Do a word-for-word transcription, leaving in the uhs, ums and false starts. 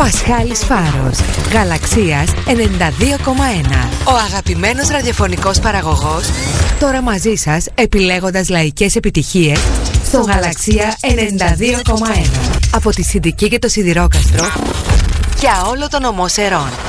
Πασχάλης Φάρος, Γαλαξίας ενενήντα δύο κόμμα ένα. Ο αγαπημένος ραδιοφωνικός παραγωγός, τώρα μαζί σας επιλέγοντας λαϊκές επιτυχίες στο Γαλαξία ενενήντα δύο κόμμα ένα. Από τη Συντική και το Σιδηρόκαστρο για όλο τον ομό Σερών.